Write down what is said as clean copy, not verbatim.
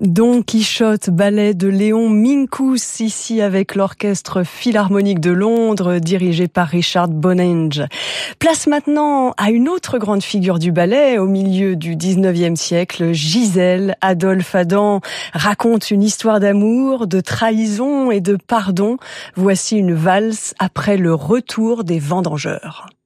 Don Quichotte, ballet de Léon Minkus, ici avec l'Orchestre Philharmonique de Londres, dirigé par Richard Bonynge. Place maintenant à une autre grande figure du ballet, au milieu du 19e siècle, Gisèle. Adolphe Adam raconte une histoire d'amour, de trahison et de pardon. Voici une valse après le retour des vendangeurs.